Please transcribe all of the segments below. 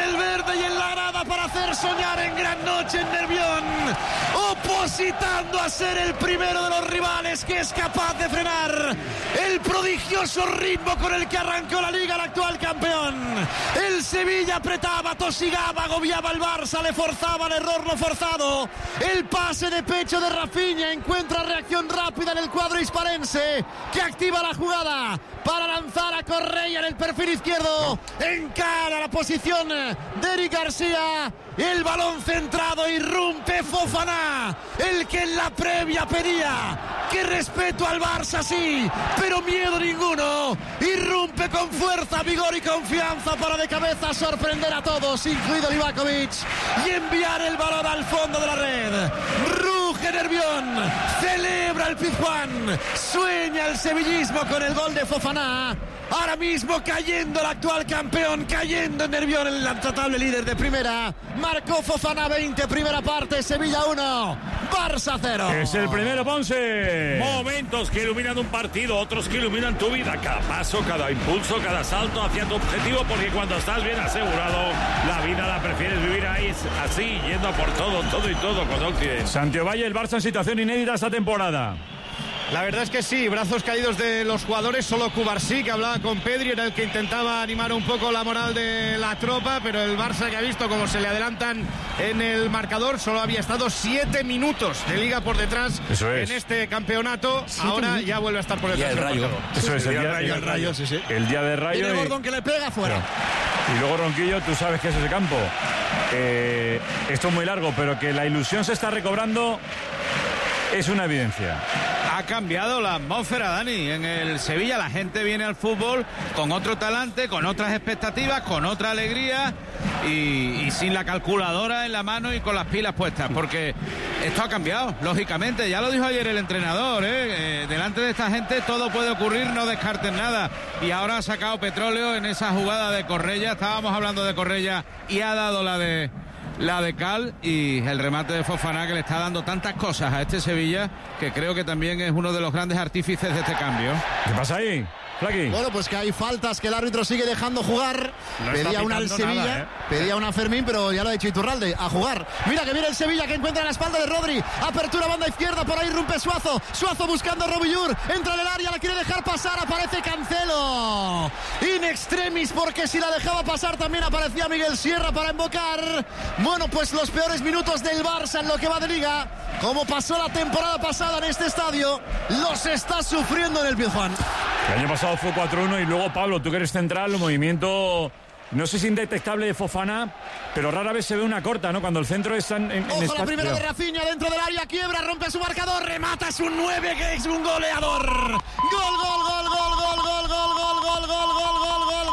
el verde y en la grada para hacer soñar en gran noche en Nervión, opositando a ser el primero de los rivales que es capaz de frenar el prodigioso ritmo con el que arrancó la Liga el actual campeón. El Sevilla apretaba, tosigaba, agobiaba al Barça, le forzaba el error no forzado. El pase de pecho de Rafinha encuentra reacción rápida en el cuadro hispalense, que activa la jugada para lanzar a Correa en el perfil izquierdo. Encara la posición de Eric García. El balón centrado, irrumpe Fofana, el que en la previa pedía que respeto al Barça sí, pero miedo ninguno. Irrumpe con fuerza, vigor y confianza para de cabeza sorprender a todos, incluido Livakovic, y enviar el balón al fondo de la red. Ruge Nervión, celebra el Pizjuán, sueña el sevillismo con el gol de Fofana. Ahora mismo cayendo el actual campeón, cayendo en Nervión, el intratable líder de primera. Marcó Fofana 20, primera parte, Sevilla 1, Barça 0. Es el primero, Ponce. Momentos que iluminan un partido, otros que iluminan tu vida. Cada paso, cada impulso, cada salto hacia tu objetivo, porque cuando estás bien asegurado, la vida la prefieres vivir ahí, así, yendo a por todo y todo con Occidente. Santiago Valle, el Barça en situación inédita esta temporada. La verdad es que sí, brazos caídos de los jugadores, solo Cubarsí, que hablaba con Pedri, era el que intentaba animar un poco la moral de la tropa, pero el Barça, que ha visto cómo se le adelantan en el marcador, solo había estado 7 minutos de liga por detrás en este campeonato, ahora ya vuelve a estar por detrás del marcador. Eso es, el día del Rayo, sí. El día del Rayo. Tiene Gordon que le pega fuera. Y luego Ronquillo, tú sabes que es ese campo. Esto es muy largo, pero que la ilusión se está recobrando es una evidencia. Ha cambiado la atmósfera, Dani, en el Sevilla. La gente viene al fútbol con otro talante, con otras expectativas, con otra alegría y sin la calculadora en la mano y con las pilas puestas, porque esto ha cambiado, lógicamente. Ya lo dijo ayer el entrenador, delante de esta gente todo puede ocurrir, no descarten nada. Y ahora ha sacado petróleo en esa jugada de Correa. Estábamos hablando de Correa y ha dado la de Cal, y el remate de Fofana, que le está dando tantas cosas a este Sevilla, que creo que también es uno de los grandes artífices de este cambio. ¿Qué pasa ahí, Flaqui? Bueno, pues que hay faltas que el árbitro sigue dejando jugar. No pedía una al Sevilla, nada, pedía una a Fermín, pero ya lo ha dicho Iturralde, a jugar. Mira que viene el Sevilla, que encuentra la espalda de Rodri. Apertura banda izquierda, por ahí irrumpe Suazo. Suazo buscando a Robillur, entra en el área, la quiere dejar pasar, aparece Cancelo. In extremis, porque si la dejaba pasar también aparecía Miguel Sierra para embocar. Bueno, pues los peores minutos del Barça en lo que va de liga, como pasó la temporada pasada en este estadio, los está sufriendo en el Pizjuán. El año pasado fue 4-1 y luego, Pablo, tú que eres central, el movimiento, no sé si indetectable de Fofana, pero rara vez se ve una corta, ¿no? Cuando el centro está en Ojo, espacio. la primera de Rafinha dentro del área, quiebra, rompe su marcador, remata, es un 9 que es un goleador. Gol, gol, gol, gol, gol, gol, gol, gol, gol, gol, gol, gol, gol,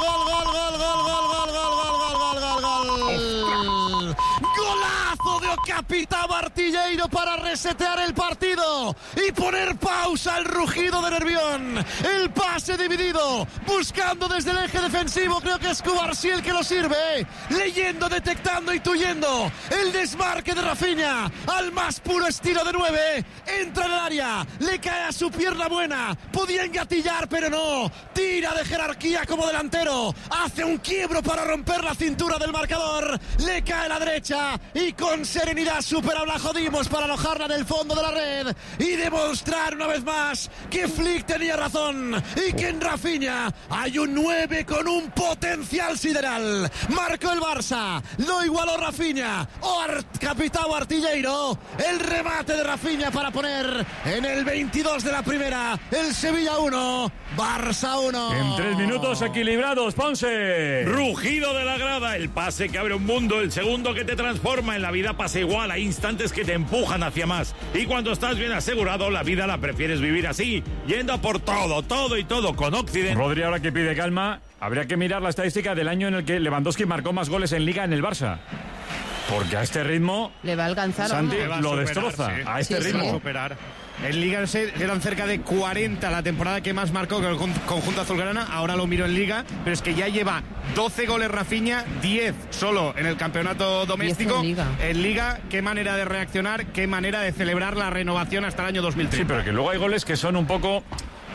gol. Golazo de Capitán Artilleiro para resetear el partido y poner pausa al rugido de Nervión. El pase dividido, buscando desde el eje defensivo, creo que es Cubarsí el que lo sirve, leyendo, detectando y tuyendo el desmarque de Rafinha al más puro estilo de 9, entra en el área, le cae a su pierna buena, podía engatillar pero no, tira de jerarquía como delantero, hace un quiebro para romper la cintura del marcador, le cae a la derecha y con serenidad supera a Blajo Dimos para alojarla en el fondo de la red y demostrar una vez más que Flick tenía razón y que en Rafinha hay un 9 con un potencial sideral. Marcó el Barça, lo igualó Rafinha, Capitán Artilleiro, el remate de Rafinha para poner en el 22 de la primera, el Sevilla 1, Barça 1. En 3 minutos equilibrados, Ponce. Rugido de la grada, el pase que abre un mundo, el segundo que te transforma. En la vida pasa igual, hay instantes que te empujan hacia más, y cuando estás bien asegurado, la vida la prefieres vivir así, yendo a por todo y todo con Occidente. Rodri, ahora que pide calma, habría que mirar la estadística del año en el que Lewandowski marcó más goles en Liga en el Barça. Porque a este ritmo le va a alcanzar, Santi ¿no? lo destroza, sí. A este ritmo. Superar. En Liga eran cerca de 40 la temporada que más marcó con el conjunto azulgrana. Ahora lo miro en Liga, pero es que ya lleva 12 goles Rafinha, 10 solo en el campeonato doméstico. En Liga, qué manera de reaccionar, qué manera de celebrar la renovación hasta el año 2030. Sí, pero que luego hay goles que son un poco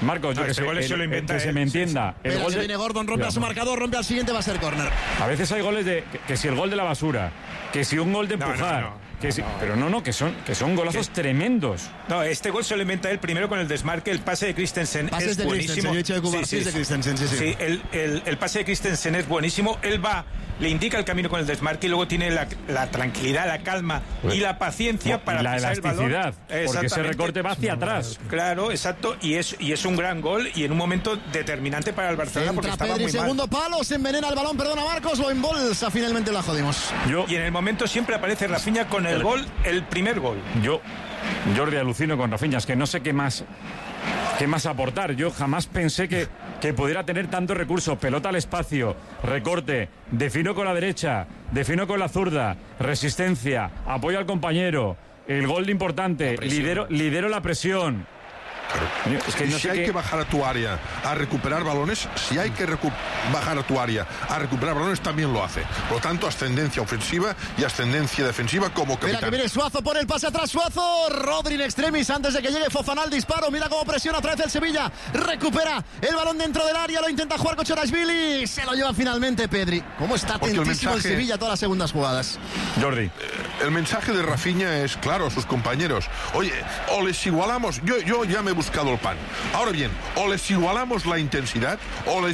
Marcos, yo que este gol se lo inventa que se él. me entienda. El Pero gol si viene Gordon, rompe a su marcador, rompe al siguiente, va a ser córner. A veces hay goles que si el gol de la basura, que si un gol de empujar, pero que son golazos tremendos. No, este gol se lo inventa él primero con el desmarque, el pase de Christensen es de buenísimo. Christensen, yo he dicho de Cubarsí, es de Christensen, sí. El pase de Christensen es buenísimo. Él va, le indica el camino con el desmarque y luego tiene la tranquilidad, la calma y la paciencia para la pisar el balón. elasticidad, porque ese recorte va hacia atrás. Claro, exacto, y es un gran gol y en un momento determinante para el Barcelona porque Entra estaba Pedri, muy mal. segundo palo, se envenena el balón, perdona Marcos, lo embolsa, finalmente la jodimos. Y en el momento siempre aparece Rafinha con el gol, el primer gol. Jordi, alucino con Rafinha, es que no sé qué más aportar. Yo jamás pensé que pudiera tener tantos recursos. Pelota al espacio, recorte, defino con la derecha, defino con la zurda, resistencia, apoyo al compañero, el gol de importante, lidero la presión. Es que si hay que bajar a tu área a recuperar balones, bajar a tu área a recuperar balones, también lo hace. Por lo tanto, ascendencia ofensiva y ascendencia defensiva como capitán. Mira que viene Suazo por el pase atrás, Suazo, Rodri in extremis antes de que llegue Fofana al disparo. Mira cómo presiona otra vez el Sevilla, recupera el balón dentro del área, lo intenta jugar Kochorashvili, se lo lleva finalmente Pedri. ¿Cómo está atentísimo el Sevilla todas las segundas jugadas? Jordi. El mensaje de Rafinha es claro a sus compañeros. Oye, o les igualamos, yo ya me he buscado el pan. Ahora bien, o les igualamos la intensidad, o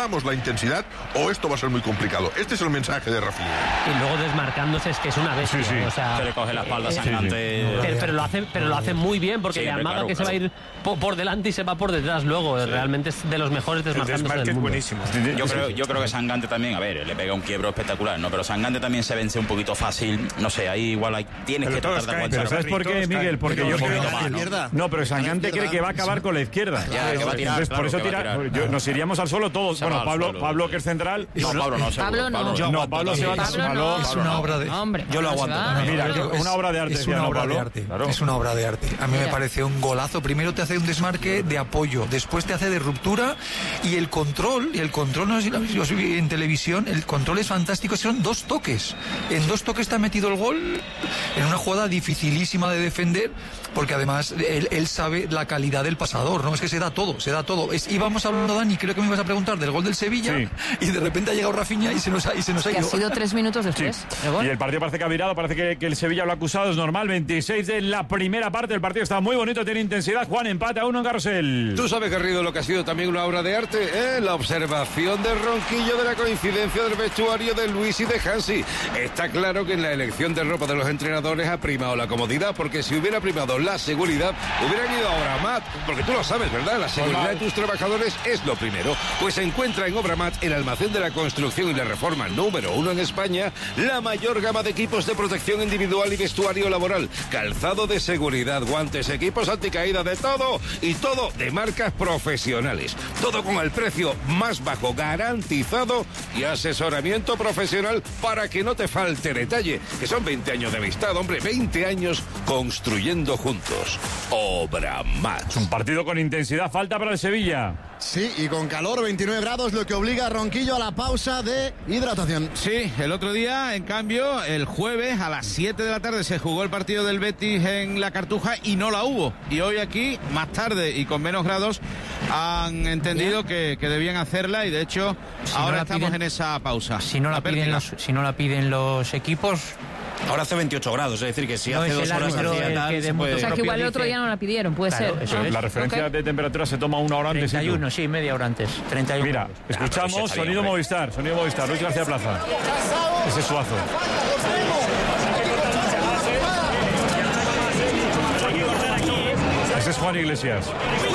esto va a ser muy complicado. Este es el mensaje de Rafinha. Y luego desmarcándose es que es una bestia. Sí. O sea, se le coge la espalda sangrante. Pero lo hace muy bien porque le amaga que se va a ir por delante y se va por detrás luego. Realmente es de los mejores desmarcándose del mundo. Es buenísimo. Yo creo que Sangante también, a ver, le pega un quiebro espectacular, ¿no? Pero Sangante también se vence un poquito fácil. No sé, ahí igual tienes que tratar de aguantar. Pero ¿sabes por qué, Miguel? Porque yo creo... No, pero Sangante cree que va a acabar con la izquierda. Que va a tirar. Entonces, por eso nos iríamos al suelo todos. Bueno, Pablo que es central. No, Pablo no. Pablo se va a Pablo es una obra de... Hombre, yo lo aguanto. Mira, una obra de arte. Es una obra de arte. Claro. Es una obra de arte. A mí me parece un golazo. Primero te hace un desmarque de apoyo, después te hace de ruptura y el control, no sé si lo vi en televisión, el control es fantástico. Son 2 toques. En 2 toques te ha metido el gol en una jugada dificilísima de defender, porque además él sabe la calidad del pasador, ¿no? Es que se da todo. Íbamos hablando, Dani, creo que me ibas a preguntar del gol del Sevilla, y de repente ha llegado Rafinha y se nos ha ido. Que ha sido 3 minutos después. Sí. Y el partido parece que ha virado, parece que el Sevilla lo ha acusado, es normal. 26 de la primera parte, el partido está muy bonito, tiene intensidad. Juan, empate a 1 en Carrusel. Tú sabes, Garrido, lo que ha sido también una obra de arte, la observación del ronquillo de la coincidencia del vestuario de Luis y de Hansi. Está claro que en la elección de ropa de los entrenadores ha primado la comodidad, porque si hubiera primado la seguridad, hubieran ido a Obramat, porque tú lo sabes, ¿verdad? La seguridad de tus trabajadores es lo primero. Pues se encuentra en Obramat, el almacén de la construcción y la reforma número 1 en España, la mayor gama de equipos de protección individual y vestuario laboral, calzado de seguridad, guantes, equipos anticaída, de todo, y todo de marcas profesionales. Todo con el precio más bajo garantizado y asesoramiento profesional para que no te falte detalle, que son 20 años de amistad, hombre, 20 años construyendo juntos. Obramat. Un partido con intensidad, falta para el Sevilla. Sí, y con calor, 29 grados, lo que obliga a Ronquillo a la pausa de hidratación. Sí, el otro día, en cambio, el jueves a las 7 de la tarde se jugó el partido del Betis en la Cartuja y no la hubo. Y hoy aquí, más tarde y con menos grados, han entendido que debían hacerla y de hecho ahora estamos en esa pausa. Si no la piden los equipos... Ahora hace 28 grados, es decir, que si no hace es 2 horas hacía tal... O sea, que igual el otro día no la pidieron, puede ser. La referencia de temperatura se toma 1 hora antes. 31, sí, media hora antes. 31. Mira, escuchamos sonido Movistar, Luis García Plaza. Ese es Suazo. Ese es Juan Iglesias.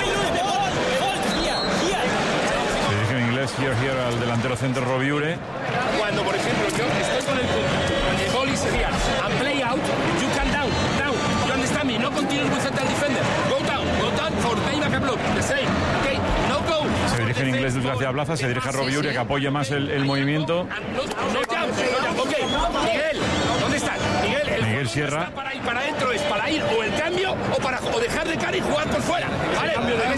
Se dirige en inglés here al delantero centro Robiure. Cuando, por ejemplo, yo estoy con el boli sería and play out, you can down, you understand me, no continue with central defender, go down for payback and block, the same, okay, no go. Se dirige en inglés Luis García Plaza, se dirige a Robiure que apoye más el movimiento. Okay, Miguel, ¿dónde estás? Miguel Sierra. Para adentro es para ir o el cambio o dejar de cara y jugar por fuera. Vale,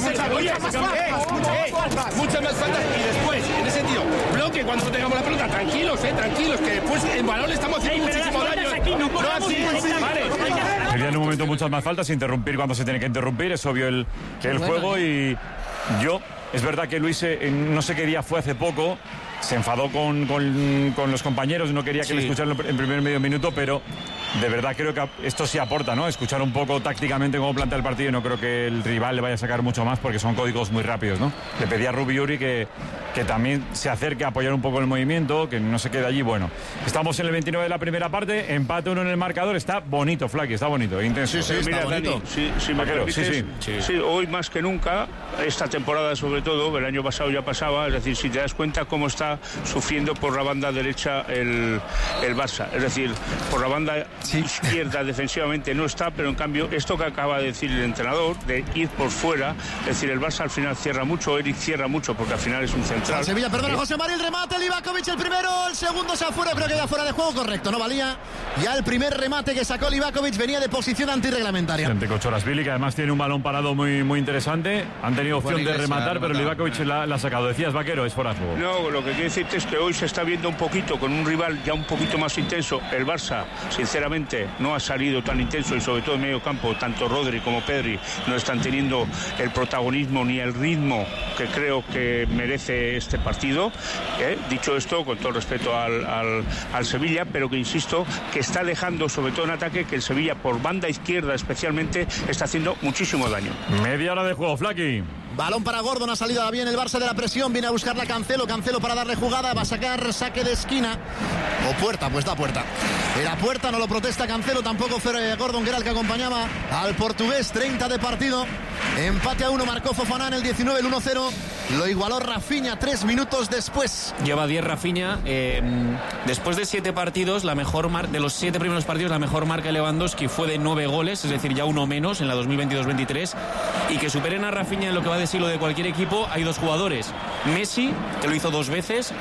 muchas más faltas y después, en ese sentido, bloque cuando no tengamos la pelota, tranquilos, que después en balón le estamos haciendo muchísimo daño. No así, vale. Sería en un momento muchas más faltas, interrumpir cuando se tiene que interrumpir, es obvio el juego y Es verdad que Luis, no sé qué día fue hace poco, se enfadó con los compañeros, no quería que le escucharan en primer medio minuto, pero de verdad creo que esto sí aporta, ¿no? Escuchar un poco tácticamente cómo plantea el partido, y no creo que el rival le vaya a sacar mucho más porque son códigos muy rápidos, ¿no? Le pedía a Rubi Uri que también se acerque a apoyar un poco el movimiento, que no se quede allí. Bueno, estamos en el 29 de la primera parte, empate 1 en el marcador, está bonito, Flaky, está bonito, intenso. Sí, mira, Dani, si me permites, sí, hoy más que nunca, esta temporada sobre todo, el año pasado ya pasaba, es decir, si te das cuenta cómo está sufriendo por la banda derecha el Barça, es decir, por la banda izquierda defensivamente no está, pero en cambio esto que acaba de decir el entrenador, de ir por fuera, es decir, el Barça al final cierra mucho, Eric cierra mucho, porque al final es un central. Sevilla, perdona, José María, el remate, Livakovic el primero, el segundo se afuera, creo que ya fuera de juego, correcto, no valía. Ya el primer remate que sacó Livakovic venía de posición antirreglamentaria. Ante Kochorazvili, que además tiene un balón parado muy interesante, han tenido opción de rematar, pero Livakovic la ha sacado. Decías, Vaquero, es fuera de juego. No, lo que quiero decirte es que hoy se está viendo un poquito con un rival ya un poquito más intenso. El Barça, sinceramente, no ha salido tan intenso, y sobre todo en medio campo, tanto Rodri como Pedri no están teniendo el protagonismo ni el ritmo que creo que merece este partido. Dicho esto, con todo respeto al Sevilla, pero que insisto, que está dejando, sobre todo en ataque, que el Sevilla por banda izquierda especialmente está haciendo muchísimo daño. Media hora de juego, Flaky. Balón para Gordon, ha salido bien el Barça de la presión, viene a buscarla Cancelo para darle jugada, va a sacar saque de esquina, o puerta, pues da puerta. Era puerta, no lo protesta Cancelo, tampoco fue Gordon, que era el que acompañaba al portugués. 30 de partido, empate a 1, marcó Fofana en el 19, el 1-0, lo igualó Rafinha 3 minutos después. Lleva 10 Rafinha, después de 7 partidos, la mejor de los 7 primeros partidos, la mejor marca de Lewandowski fue de 9 goles, es decir, ya uno menos en la 2022-23, y que superen a Rafinha en lo que va de siglo de cualquier equipo, hay 2 jugadores. Messi, que lo hizo 2 veces,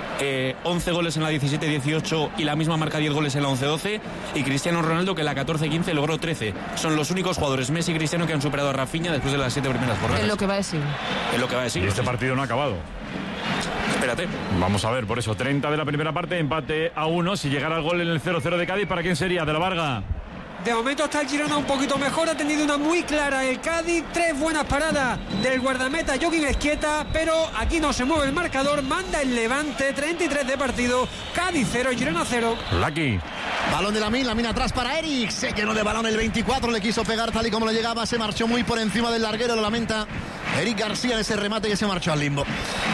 11 goles en la 17-18 y la misma marca 10 goles en la 11-12, y Cristiano Ronaldo, que en la 14-15 logró 13. Son los únicos jugadores, Messi y Cristiano, que han superado a Rafinha después de las 7 primeras jornadas. En lo que va de siglo. En lo que va de siglo. Y este partido no ha acabado. Espérate. Vamos a ver, por eso, 30 de la primera parte, empate a 1. Si llegara el gol en el 0-0 de Cádiz, ¿para quién sería? De la Varga. De momento está el Girona un poquito mejor, ha tenido una muy clara el Cádiz, 3 buenas paradas del guardameta Joaquín Esquieta, pero aquí no se mueve el marcador, manda el Levante, 33 de partido, Cádiz 0, Girona 0. Lucky. Balón de Lamine atrás para Eric, se llenó de balón el 24, le quiso pegar tal y como le llegaba, se marchó muy por encima del larguero, lo lamenta Eric García en ese remate que se marchó al limbo.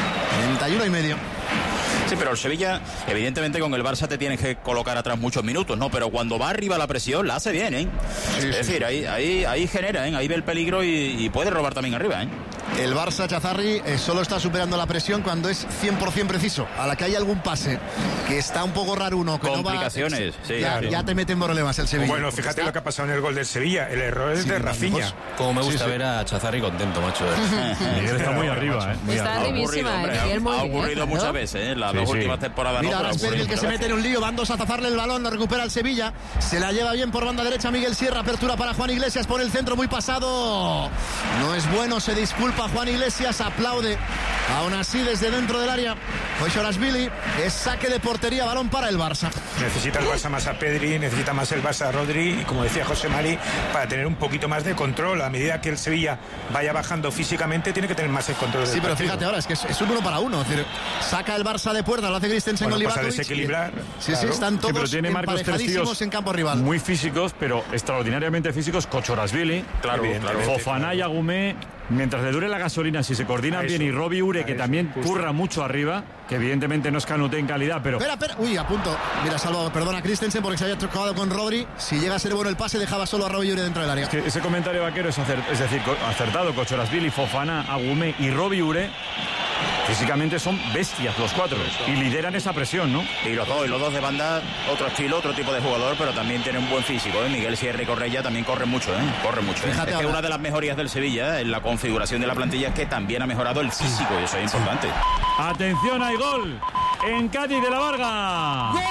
31,5. Sí, pero el Sevilla, evidentemente con el Barça te tienes que colocar atrás muchos minutos, ¿no? Pero cuando va arriba la presión, la hace bien, ¿eh? Sí, es decir, ahí genera, ¿eh? Ahí ve el peligro y puede robar también arriba, ¿eh? El Barça, Chazarri, solo está superando la presión cuando es 100% preciso. A la que hay algún pase que está un poco raro uno, que complicaciones, no va, ya te meten problemas el Sevilla. Bueno, fíjate lo que ha pasado en el gol del Sevilla. El error es de Rafinha. Como me gusta ver a Chazarri contento, macho. Miguel está muy arriba, ¿eh? Está arribísima, ha ocurrido muchas veces, ¿eh? Las 2 últimas temporadas. Mira, ahora es el que se mete en un lío, van 2 a zafarle el balón, lo recupera el Sevilla, se la lleva bien por banda derecha Miguel Sierra, apertura para Juan Iglesias por el centro, muy pasado, no es bueno, se disculpa Juan Iglesias, aplaude, aún así desde dentro del área, Kochorazvili, es saque de portería, balón para el Barça. Necesita el Barça más a Pedri, necesita más el Barça a Rodri, y como decía José Mari, para tener un poquito más de control, a medida que el Sevilla vaya bajando físicamente, tiene que tener más el control del Sí, pero partido. fíjate ahora, es que es un 1 para 1, es decir, saca el Barça de puerta, lo hace Christensen con Livakovic. Desequilibrar. Sí, están todos pero tiene Marcos emparejadísimos en campo rival. Muy físicos, pero extraordinariamente físicos. Kochorazvili, claro. Fofana y Agumé, mientras le dure la gasolina, si se coordinan bien, y Robbie Ure, que también curra mucho arriba, que evidentemente no es Canute en calidad, pero... Espera, uy, a punto. Mira, salvado, perdona Christensen porque se había chocado con Rodri. Si llega a ser bueno el pase, dejaba solo a Robbie Ure dentro del área. Es que ese comentario Vaquero es decir, acertado. Kochorazvili, Fofana, Agumé y Robbie Ure físicamente son bestias los 4 y lideran esa presión, ¿no? Y los dos de banda, otro estilo, otro tipo de jugador, pero también tienen un buen físico, ¿eh? Miguel Sierra y Correia también corren mucho, ¿eh? Fíjate, es que una de las mejorías del Sevilla en la configuración de la plantilla es que también ha mejorado el físico, y eso es importante. Atención, hay gol en Cádiz de la Varga. Gol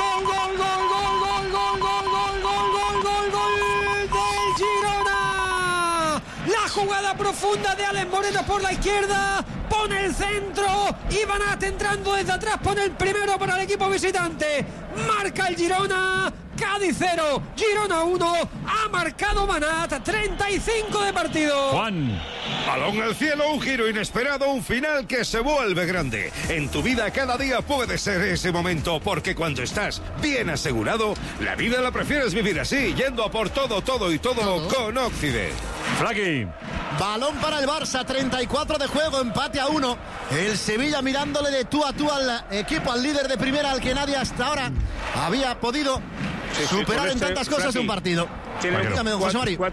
del Girona. La jugada profunda de Alex Moreno por la izquierda. pone el centro y Banat entrando desde atrás, pone el primero para el equipo visitante. Marca el Girona. Cádiz 0, Girona 1, ha marcado Banat, 35 de partido. Juan. Balón al cielo, un giro inesperado, un final que se vuelve grande. En tu vida cada día puede ser ese momento, porque cuando estás bien asegurado, la vida la prefieres vivir así, yendo a por todo con Occident. Flaqui. Balón para el Barça, 34 de juego, empate a 1. El Sevilla mirándole de tú a tú al equipo, al líder de primera, al que nadie hasta ahora había podido superar en tantas cosas un partido. Tiene un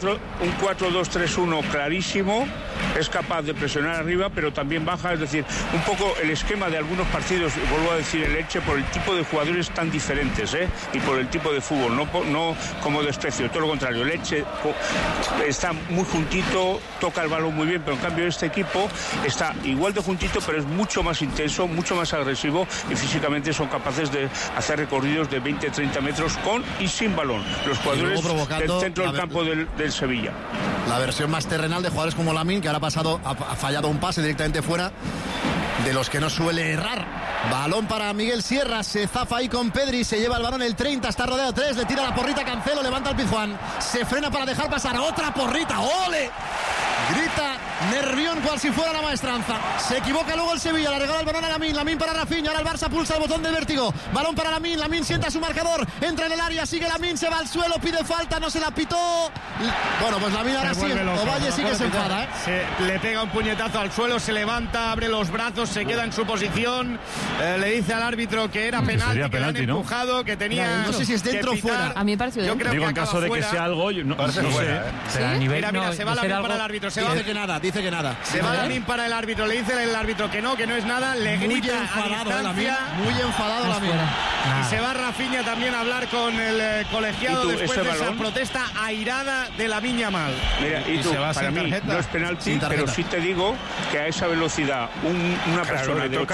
4-2-3-1 clarísimo, es capaz de presionar arriba, pero también baja, es decir, un poco el esquema de algunos partidos, vuelvo a decir, el Elche, por el tipo de jugadores tan diferentes, y por el tipo de fútbol, no como desprecio, todo lo contrario, el Elche está muy juntito, toca el balón muy bien, pero en cambio este equipo está igual de juntito, pero es mucho más intenso, mucho más agresivo, y físicamente son capaces de hacer recorridos de 20-30 metros con y sin balón. Los jugadores del centro del campo del Sevilla. La versión más terrenal de jugadores como Lamine, que ahora ha fallado un pase directamente fuera, de los que no suele errar. Balón para Miguel Sierra, se zafa ahí con Pedri, se lleva el balón el 30, está rodeado 3, le tira la porrita Cancelo, levanta el Pizjuán, se frena para dejar pasar otra porrita, ¡ole! Grita Nervión cual si fuera la maestranza. Se equivoca luego el Sevilla, le regala el balón a Lamine para Rafinha, ahora el Barça pulsa el botón del vértigo. Balón para Lamine sienta su marcador, entra en el área, sigue Lamine, se va al suelo, pide falta, no se la pitó. Bueno, pues Lamine ahora sí, Ovalle sí que se enfada, le pega un puñetazo al suelo, se levanta, abre los brazos, se queda en su posición, le dice al árbitro que era penalti, que le han empujado, que tenía... No sé si es dentro o fuera. A mí me pareció dentro. Digo, en caso de que sea algo, no sé. ¿Sí? Mira, se va Lamine para el árbitro. Dice que nada. Se va Lamine para el árbitro, le dice el árbitro que no es nada, le grita muy enfadado Lamine. Y se va Rafinha también a hablar con el colegiado después de esa protesta airada de Lamine Yamal. Mira, y tú, para mí no es penalti, pero sí te digo que a esa velocidad una persona de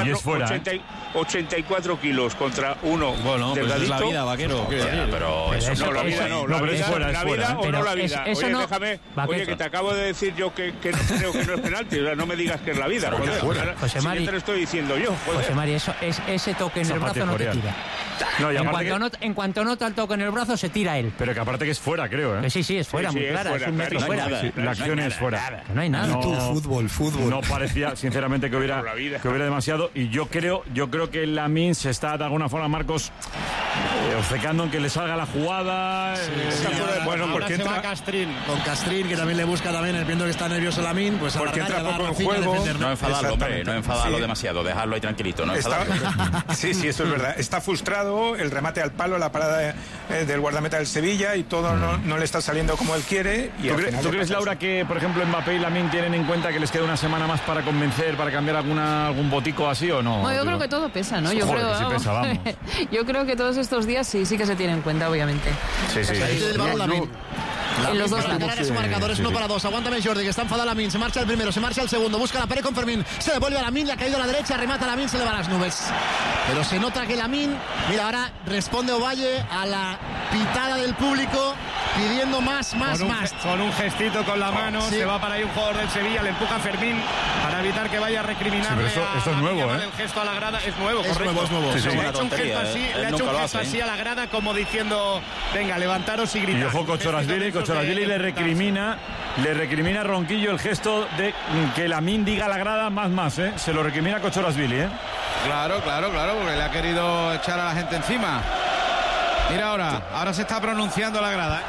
84 kilos contra uno delgadito. Pues es la vida, vaquero. Pero eso no, la vida no. La vida o no la vida. Oye, déjame, que te acabo de decir yo que no creo que no es penalti, o sea, no me digas que es la vida. José Mari, te lo estoy diciendo yo. José Mari, ese toque en el brazo no te tira. No, en cuanto nota el toque en el brazo, se tira él. Pero que aparte que es fuera, creo, Sí, es fuera, muy clara. Es un metro fuera. La acción es fuera. No hay nada. Fútbol. No parecía, sinceramente, que hubiera demasiado. Y yo creo que Lamine se está, de alguna forma, Marcos, obcecando en que le salga la jugada. Bueno, porque entra con Castrín, que también le busca también, viendo que está nervioso Lamine, pues porque entra poco en juego. No enfadarlo, hombre, no enfadarlo demasiado, dejarlo ahí tranquilito, no enfadarlo. Sí, eso es verdad. Está frustrado, el remate al palo, la parada del guardameta del Sevilla y todo no le está saliendo como él quiere. Y ¿Tú crees, Laura, que por ejemplo Mbappé y Lamine tienen en cuenta que les queda una semana más para convencer, para cambiar algún botico así o no? Bueno, yo creo que todo pesa, ¿no? Yo creo que todos estos días sí que se tienen en cuenta, obviamente. Sí. En los dos lados. Su marcador es 1-2. Aguántame, Jordi, que está enfadado Lamine. Se marcha el primero, se marcha el segundo. Busca la pared con Fermín. Se devuelve a Lamine, le ha caído a la derecha. Remata a Lamine, se le va a las nubes. Pero se nota que Lamine... Mira, ahora responde Ovalle a la pitada del público pidiendo más. Con un gestito con la mano. Se va para ahí un jugador del Sevilla. Le empuja a Fermín para evitar que vaya a recriminarle esto es nuevo, el gesto a la grada. Es nuevo, correcto. Es nuevo. Le ha hecho un gesto así a la grada como diciendo, venga, levantaros y gritad. Y ojo, Kochorashvili le recrimina a Ronquillo el gesto de que Lamine diga a la grada más, se lo recrimina Kochorashvili, Claro, porque le ha querido echar a la gente encima. Mira ahora se está pronunciando la grada.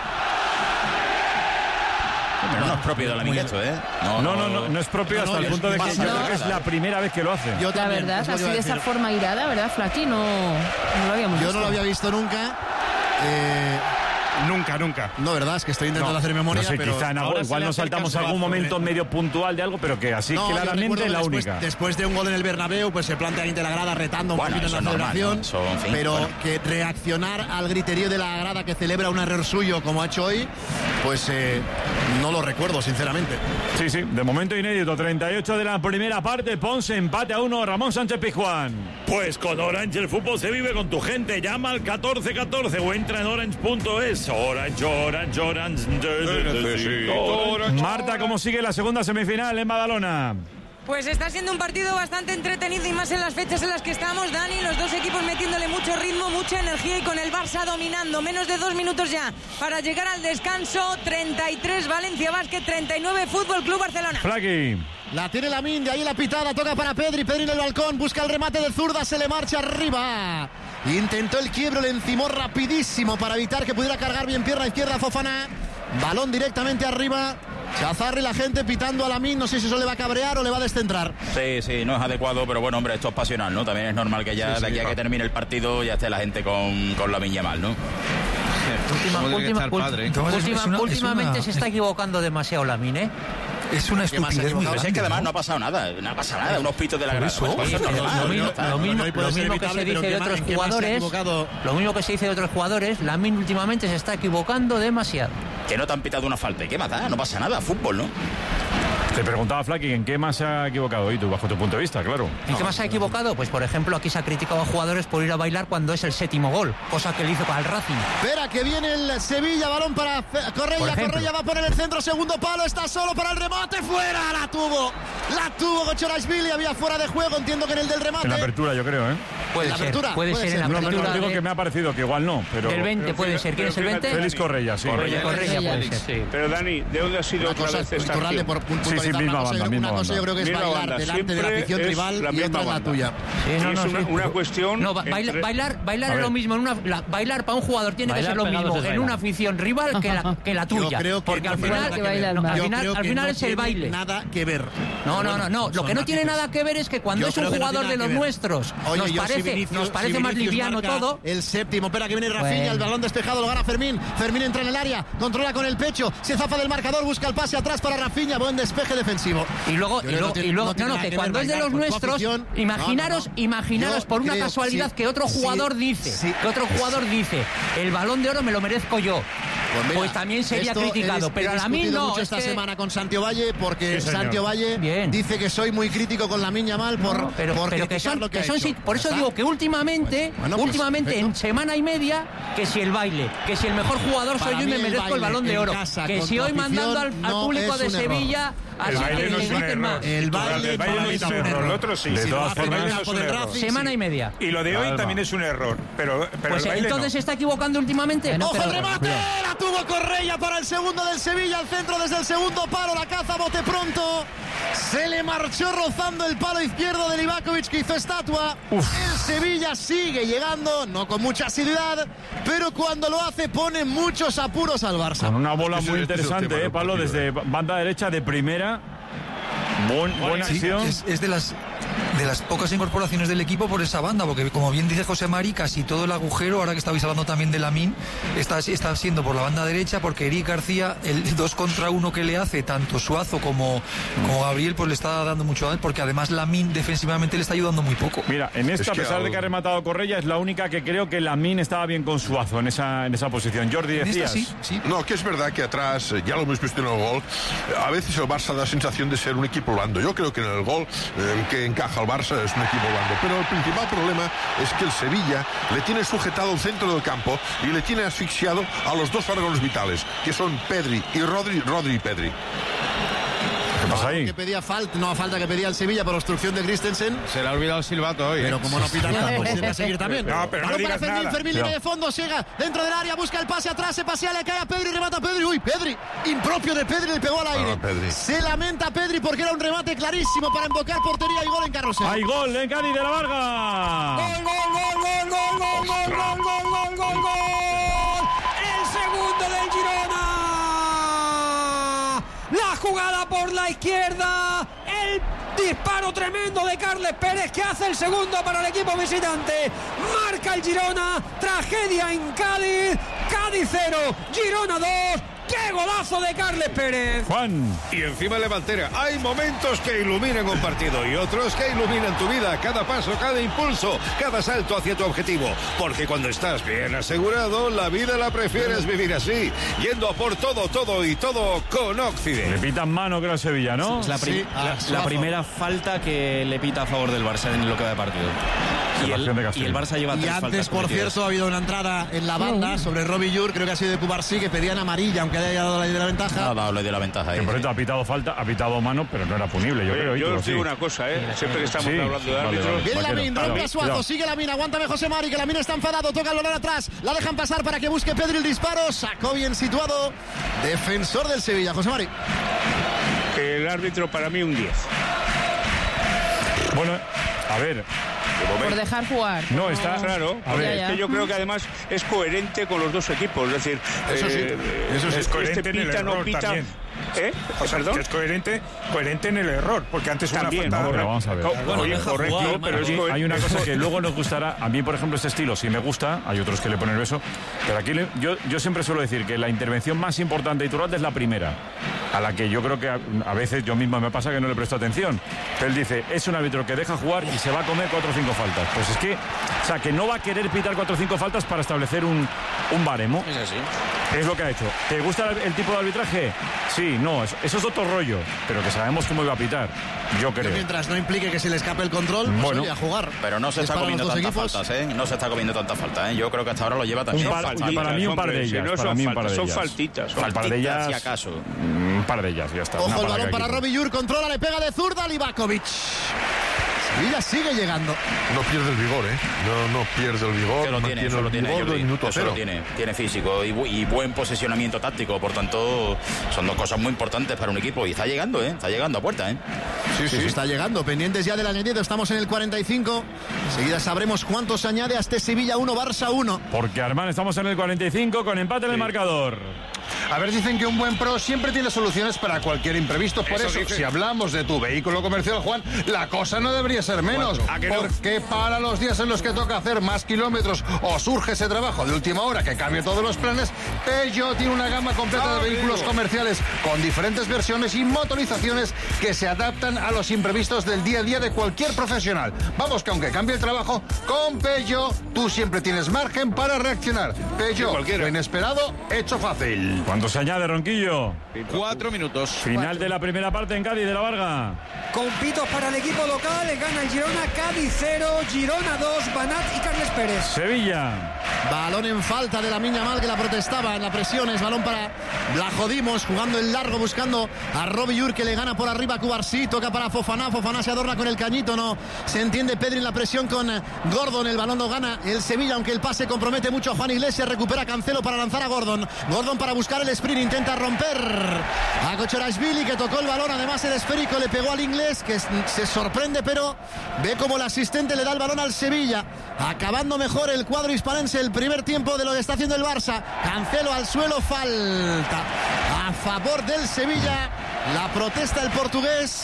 Pero no es propio de Lamine esto, No es propio hasta el punto de que yo creo que es la primera vez que lo hace. La verdad, así de esa forma irada, ¿verdad, Flaqui? No lo habíamos visto. Yo no lo había visto nunca. Nunca. No, verdad, es que estoy intentando hacer memoria. No sé, pero quizá igual nos saltamos algún momento medio puntual de algo, pero que así claramente es la única. Después de un gol en el Bernabéu, pues se plantea ahí de la grada retando un poquito en la celebración. Pero que reaccionar al griterío de la grada que celebra un error suyo como ha hecho hoy, pues no lo recuerdo, sinceramente. Sí, de momento inédito. 38 de la primera parte, Ponce empate a 1, Ramón Sánchez Pizjuán. Pues con Orange el fútbol se vive con tu gente. Llama al 1414 o entra en orange.es. Orange. Marta, ¿cómo sigue la segunda semifinal en Badalona? Pues está siendo un partido bastante entretenido y más en las fechas en las que estamos, Dani. Los dos equipos metiéndole mucho ritmo, mucha energía y con el Barça dominando. Menos de 2 minutos ya para llegar al descanso. 33 Valencia Basket, 39 Fútbol Club Barcelona. Flaqui. La tiene Lamine, de ahí la pitada, toca para Pedri. Pedri en el balcón, busca el remate de zurda, se le marcha arriba. Intentó el quiebro, le encimó rapidísimo para evitar que pudiera cargar bien pierna izquierda Fofana. Balón directamente arriba. Chazarri, la gente pitando a Lamine, no sé si eso le va a cabrear o le va a descentrar. Sí, no es adecuado, pero bueno, hombre, esto es pasional, ¿no? También es normal que ya de aquí a que termine el partido ya esté la gente con Lamine Yamal, ¿no? Últimamente se está equivocando demasiado Lamine, ¿eh? Es una estupidez muy grande. Es que además no ha pasado nada, unos pitos de la grada. Lo mismo que se dice de otros jugadores, lo mismo que se dice de otros jugadores, Lamine últimamente se está equivocando demasiado. Que no te han pitado una falta, ¿y qué más da? No pasa nada, fútbol, ¿no? Te preguntaba, Flaqui, ¿en qué más se ha equivocado hoy tú, bajo tu punto de vista, claro? ¿En qué más se ha equivocado? Pues, por ejemplo, aquí se ha criticado a jugadores por ir a bailar cuando es el 7º gol, cosa que le hizo para el Racing. Espera, que viene el Sevilla, balón para Correia. Correia va a poner el centro, segundo palo, está solo para el remate, fuera, la tuvo Gochorashvili, había fuera de juego, entiendo que en el del remate. En la apertura, yo creo, ¿eh? Puede ser en la apertura. No digo que me ha parecido que igual no, pero... El 20 puede ser, ¿quién es el 20? Félix Correia, sí. Correia puede ser, sí. Pero Dani, ¿de dónde ha sido otra vez esta acción? Sí, misma banda. Una cosa yo creo que es bailar delante de la afición rival y otra es la tuya. Una cuestión... No, bailar es lo mismo. Bailar para un jugador tiene que ser lo mismo en una afición rival que la tuya. Yo creo que porque al final es el baile. Nada que ver. No. Lo que no tiene nada que ver es que cuando es un jugador de los nuestros nos parece más liviano todo. El séptimo, espera que viene Rafinha, el balón despejado, lo gana Fermín. Fermín entra en el área, controla con el pecho, se zafa del marcador, busca el pase atrás para Rafinha, buen despeje defensivo. Y luego, que cuando es de los nuestros, imaginaros por una casualidad que otro jugador dice, el Balón de Oro me lo merezco yo. Pues también sería criticado, pero a Lamine no. Mucho esta semana con Santiago Valle, porque Santiago Valle dice que soy muy crítico con Lamine Yamal por eso digo que últimamente en semana y media, que si el baile, que si el mejor jugador soy yo y me merezco el Balón de Oro, que si hoy mandando al público de Sevilla. El baile no es un error. El baile no es un error. Lo otro sí. De todas formas, semana y media. Y lo de hoy también es un error. Pero pues entonces se está equivocando últimamente. ¡Ojo el remate! La tuvo Correia para el segundo del Sevilla. Al centro desde el segundo palo. La caza bote pronto. Se le marchó rozando el palo izquierdo de Livakovic, que hizo estatua. El Sevilla sigue llegando, no con mucha asiduidad, pero cuando lo hace pone muchos apuros al Barça. Con una bola muy interesante, Pablo, desde banda derecha de primera. Buena acción. Es de las pocas incorporaciones del equipo por esa banda, porque como bien dice José Mari, casi todo el agujero, ahora que estabais hablando también de Lamine, está siendo por la banda derecha, porque Eric García, el 2 contra 1 que le hace tanto Suazo como Gabriel, pues le está dando mucho a él, porque además Lamine defensivamente le está ayudando muy poco. Mira, en esta, a pesar de que ha rematado Correia, es la única que creo que Lamine estaba bien con Suazo en esa posición. Jordi, decías. Sí. No, que es verdad que atrás, ya lo hemos visto en el gol, a veces el Barça da sensación de ser un equipo blando. Yo creo que en el gol que encaja el Barça es un equipo blando, pero el principal problema es que el Sevilla le tiene sujetado el centro del campo y le tiene asfixiado a los dos órganos vitales, que son Pedri y Rodri y Pedri. ¿Qué pasa ahí? Que pedía falta que pedía el Sevilla por obstrucción de Christensen. Se le ha olvidado el silbato hoy. Pero como no pita nada, pues tiene que seguir también. No, pero no digas nada. Fermín línea de fondo, llega dentro del área, busca el pase atrás, se pasea, le cae a Pedri, remata a Pedri. Uy, Pedri, impropio de Pedri, le pegó al aire. Se lamenta Pedri porque era un remate clarísimo para embocar portería y gol en Carrusel. Hay gol en Cádiz de la Varga. Gol. El segundo del Girona. La jugada por la izquierda, el disparo tremendo de Carles Pérez, que hace el segundo para el equipo visitante. Marca el Girona, tragedia en Cádiz, Cádiz 0, Girona 2. ¡Qué golazo de Carles Pérez! Juan. Y encima Levantera. Hay momentos que iluminan un partido y otros que iluminan tu vida. Cada paso, cada impulso, cada salto hacia tu objetivo. Porque cuando estás bien asegurado, la vida la prefieres vivir así. Yendo a por todo con Occident. Le pitan mano, creo, a Sevilla, ¿no? Es la primera falta que le pita a favor del Barça en lo que va de partido. Y el Barça lleva 3 faltas. Y antes, por cierto, ha habido una entrada en la banda sobre Robbie Llur, creo que ha sido de Cubarsí, que pedían amarilla, aunque haya dado la ley de la ventaja. Ha dado ley de la ventaja. Que por esto ha pitado falta, ha pitado mano, pero no era punible, yo creo. Yo os digo una cosa, siempre que estamos hablando de árbitros. Viene Lamine, rompe a Suazo, sigue Lamine, aguántame José Mari, que Lamine está enfadado, toca el balón atrás, la dejan pasar para que busque Pedri el disparo, sacó bien situado, defensor del Sevilla, José Mari. El árbitro para mí un 10. Bueno, a ver. Por dejar jugar. No, está claro. A ver, es que yo creo que además es coherente con los dos equipos. Es decir, eso sí, es coherente en el error también. O sea, que es coherente en el error, porque antes también, una falta... Pero vamos a ver. Correcto, pero es hay una cosa que luego nos gustará. A mí, por ejemplo, este estilo sí me gusta. Hay otros que le ponen el beso. Pero aquí yo siempre suelo decir que la intervención más importante y Iturralde es la primera, a la que yo creo que a veces yo mismo me pasa que no le presto atención. Pero él dice, es un árbitro que deja jugar y se va a comer 4 o 5 faltas. Pues es que, o sea, que no va a querer pitar 4 o 5 faltas para establecer un baremo. Es así. Es lo que ha hecho. ¿Te gusta el tipo de arbitraje? Sí, no, eso es otro rollo, pero que sabemos cómo iba a pitar, yo creo. Mientras no implique que se le escape el control, pues a jugar. Pero no se está comiendo tantas faltas, No se está comiendo tantas faltas, Yo creo que hasta ahora lo lleva también. Para mí un par de ellas. Son faltitas. Un par de ellas, si acaso. Un par de ellas, ya está. Ojo el balón para Robbie Llur, controla, le pega de zurda a Livakovic. Sevilla sigue llegando. No pierde el vigor, No pierde el vigor. Que lo tiene, Eso lo tiene. Tiene físico y buen posicionamiento táctico. Por tanto, son dos cosas muy importantes para un equipo. Y está llegando, Está llegando a puerta, Sí, está llegando. Pendientes ya del añadido. Estamos en el 45. Enseguida sabremos cuántos añade a este Sevilla 1, Barça 1. Porque, Armán, estamos en el 45 con empate en el marcador. A ver, dicen que un buen pro siempre tiene soluciones para cualquier imprevisto. Por eso si hablamos de tu vehículo comercial, Juan, la cosa no debería ser menos. Porque para los días en los que toca hacer más kilómetros o surge ese trabajo de última hora que cambie todos los planes, Peugeot tiene una gama completa de vehículos comerciales con diferentes versiones y motorizaciones que se adaptan a los imprevistos del día a día de cualquier profesional. Vamos, que aunque cambie el trabajo, con Peugeot tú siempre tienes margen para reaccionar. Peugeot, lo inesperado, hecho fácil. ¿Cuánto se añade, Ronquillo? 4 minutos. Final de la primera parte en Cádiz de la Varga. Con pitos para el equipo local, gana el Girona, Cádiz 0, Girona 2, Banat y Carles Pérez. Sevilla. Balón en falta de Lamine Yamal, que la protestaba en la presión. Es balón para Blajodimos, jugando en largo, buscando a Robbie Llur, que le gana por arriba a Cubarsí. Toca para Fofana, Fofana se adorna con el cañito, no se entiende Pedri en la presión con Gordon. El balón lo gana el Sevilla, aunque el pase compromete mucho a Juan Iglesias. Recupera Cancelo para lanzar a Gordon. Gordon para buscar el sprint, intenta romper a Kochorashvili, que tocó el balón. Además el esférico le pegó al inglés, que se sorprende, pero ve como el asistente le da el balón al Sevilla. Acabando mejor el cuadro hispalense el primer tiempo de lo que está haciendo el Barça. Cancelo al suelo, falta a favor del Sevilla. La protesta del portugués.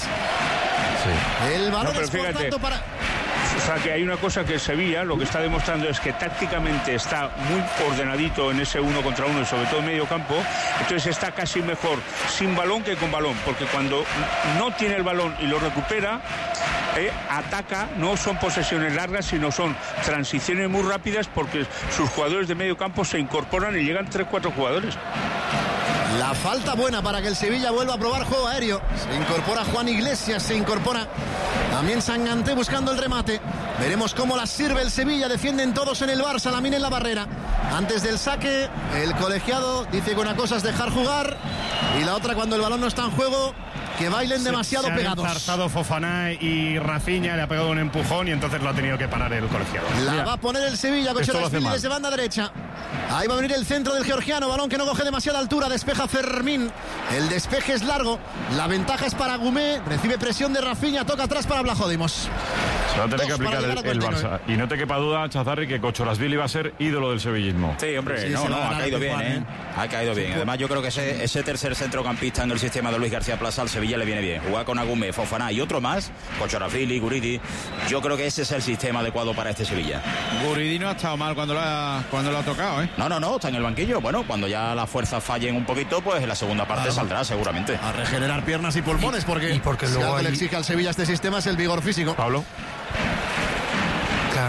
El balón es por tanto para... O sea, que hay una cosa que Sevilla lo que está demostrando es que tácticamente está muy ordenadito en ese 1 contra 1 y sobre todo en medio campo. Entonces está casi mejor sin balón que con balón, porque cuando no tiene el balón y lo recupera, ataca. No son posesiones largas, sino son transiciones muy rápidas, porque sus jugadores de medio campo se incorporan y llegan 3-4 jugadores. La falta buena para que el Sevilla vuelva a probar juego aéreo. Se incorpora Juan Iglesias, se incorpora también Sanganté buscando el remate. Veremos cómo la sirve el Sevilla. Defienden todos en el Barça, Lamine en la barrera. Antes del saque, el colegiado dice que una cosa es dejar jugar y la otra, cuando el balón no está en juego, que bailen demasiado pegados. Se han enzarzado Fofana y Rafinha, le ha pegado un empujón y entonces lo ha tenido que parar el colegiado. La va a poner el Sevilla, Kochorashvili desde banda derecha. Ahí va a venir el centro del georgiano, balón que no coge demasiada altura, despeja Fermín. El despeje es largo, la ventaja es para Gumé, recibe presión de Rafinha, toca atrás para Blajodimos. Se va a tener que aplicar el Barça. Y no te quepa duda, Chazarri, que Kochorashvili va a ser ídolo del sevillismo. Sí, hombre, ha caído bien, Ha caído bien. Además, yo creo que ese tercer centrocampista en el sistema de Luis García Plaza al Sevilla le viene bien. Jugar con Agumé, Fofana y otro más, Kochorashvili, Guridi. Yo creo que ese es el sistema adecuado para este Sevilla. Guridi no ha estado mal cuando lo ha tocado, No, está en el banquillo. Bueno, cuando ya las fuerzas fallen un poquito, pues en la segunda parte saldrá seguramente. A regenerar piernas y pulmones, porque luego algo le exige al Sevilla este sistema es el vigor físico. Pablo. Claro,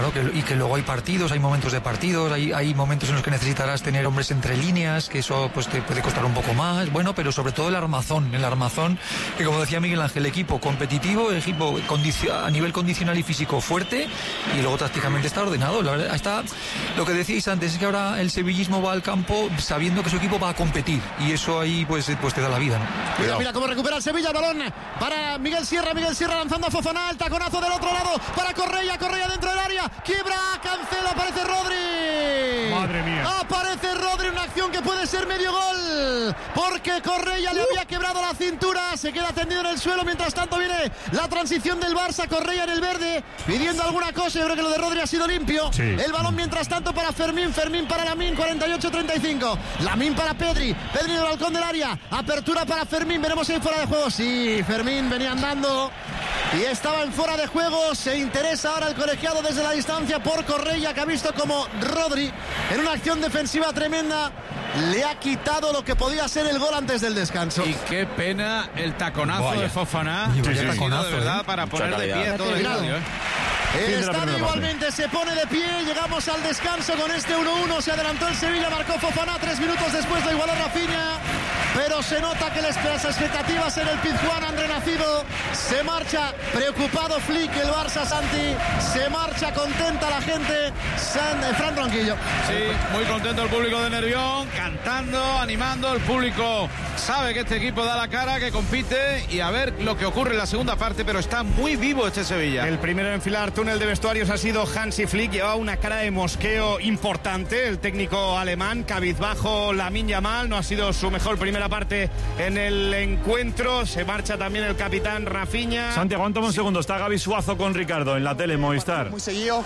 Claro, y que luego hay partidos, hay momentos de partidos, hay momentos en los que necesitarás tener hombres entre líneas, que eso pues te puede costar un poco más, bueno, pero sobre todo el armazón, que como decía Miguel Ángel, equipo competitivo, equipo a nivel condicional y físico fuerte, y luego tácticamente está ordenado. La verdad, está lo que decíais antes, es que ahora el sevillismo va al campo sabiendo que su equipo va a competir, y eso ahí pues te da la vida, ¿no? Mira cómo recupera el Sevilla, el balón para Miguel Sierra lanzando a Fofana, el taconazo del otro lado para Correia dentro del área, quiebra, Cancelo, aparece Rodri. Madre mía. Aparece Rodri, una acción que puede ser medio gol, porque Correia le había quebrado la cintura, se queda tendido en el suelo. Mientras tanto viene la transición del Barça, Correia en el verde, pidiendo alguna cosa. Yo creo que lo de Rodri ha sido limpio. Sí. El balón mientras tanto para Fermín para Lamine, 48-35. Lamine para Pedri en el balcón del área, apertura para Fermín, veremos si hay fuera de juego. Sí, Fermín venía andando y estaba en fuera de juego. Se interesa ahora el colegiado desde la distancia por Correia, que ha visto como Rodri en una acción defensiva tremenda le ha quitado lo que podía ser el gol antes del descanso. Y qué pena el taconazo de Fofana. Sí, taconazo, de verdad, para poner de pie todo el estadio. El estadio igualmente se pone de pie. Llegamos al descanso con este 1-1. Se adelantó el Sevilla, marcó Fofana. 3 minutos después lo igualó Rafinha. Pero se nota que las expectativas en el Pizjuán han renacido. Se marcha preocupado Flick, el Barça, Santi. Se marcha contenta la gente. Fran Ronquillo. Sí, muy contento el público de Nervión, cantando, animando. El público sabe que este equipo da la cara, que compite, y a ver lo que ocurre en la segunda parte, pero está muy vivo este Sevilla. El primero en enfilar túnel de vestuarios ha sido Hansi Flick. Llevaba una cara de mosqueo importante el técnico alemán. Cabizbajo Lamine Yamal, no ha sido su mejor primera parte en el encuentro. Se marcha también el capitán Rafinha. Santiago, aguántame un segundo. Está Gaby Suazo con Ricardo en la tele Movistar. Muy seguido,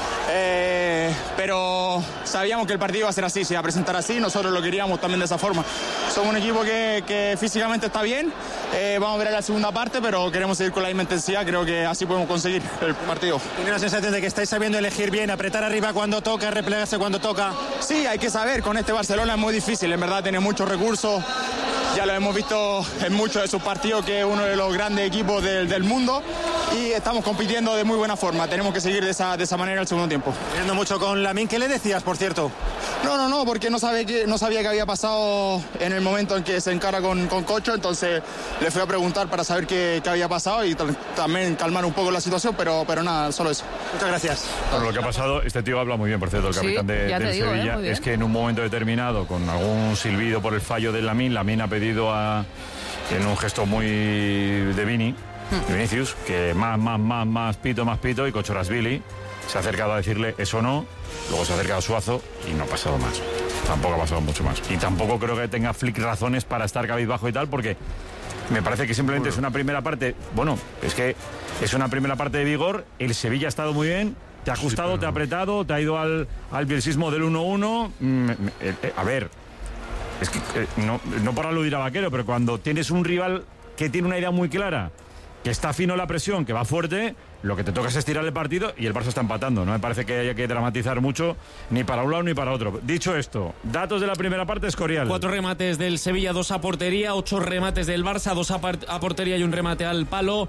pero sabíamos que el partido iba a ser así, se iba a presentar así. Nosotros lo queríamos también de esa forma. Somos un equipo que físicamente está bien. Vamos a ver la segunda parte, pero queremos seguir con la misma intensidad. Creo que así podemos conseguir el partido. ¿Tiene la sensación de que estáis sabiendo elegir bien, apretar arriba cuando toca, replegarse cuando toca? Sí, hay que saber. Con este Barcelona es muy difícil. En verdad tiene muchos recursos. Ya lo hemos visto en muchos de sus partidos, que es uno de los grandes equipos del mundo, y estamos compitiendo de muy buena forma. Tenemos que seguir de esa manera el segundo tiempo. Viendo mucho con Lamine, ¿qué le decías, por cierto? No, porque no sabía qué había pasado en el momento en que se encara con Cocho, entonces le fui a preguntar para saber qué había pasado y también calmar un poco la situación, pero nada, solo eso. Muchas gracias. Bueno, lo que ha pasado, este tío habla muy bien, por cierto, el capitán del Sevilla, es que en un momento determinado, con algún silbido por el fallo de Lamine ha pedido en un gesto muy de Vinicius, que más pito, y Kochorasvili se ha acercado a decirle eso no, luego se ha acercado Suazo y no ha pasado más. Tampoco ha pasado mucho más. Y tampoco creo que tenga Flick razones para estar cabizbajo y tal, porque me parece que simplemente es una primera parte. Bueno, es que es una primera parte de vigor. El Sevilla ha estado muy bien. Te ha ajustado, te ha apretado, te ha ido al bielsismo del 1-1. A ver, es que no para aludir a Vaquero, pero cuando tienes un rival que tiene una idea muy clara, que está fino la presión, que va fuerte, lo que te toca es estirar el partido, y el Barça está empatando. No me parece que haya que dramatizar mucho ni para un lado ni para otro. Dicho esto, datos de la primera parte, Escorial. 4 remates del Sevilla, 2 a portería, 8 remates del Barça, 2 a portería y un remate al palo.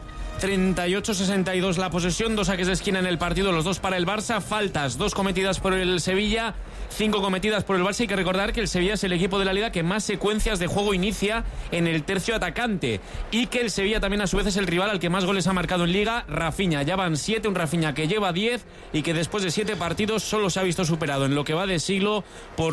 38-62 la posesión, 2 saques de esquina en el partido, los 2 para el Barça. Faltas, 2 cometidas por el Sevilla, 5 cometidas por el Barça. Hay que recordar que el Sevilla es el equipo de la Liga que más secuencias de juego inicia en el tercio atacante, y que el Sevilla también a su vez es el rival al que más goles ha marcado en Liga. Rafinha, ya van 7, un Rafinha que lleva 10 y que después de 7 partidos solo se ha visto superado en lo que va de siglo por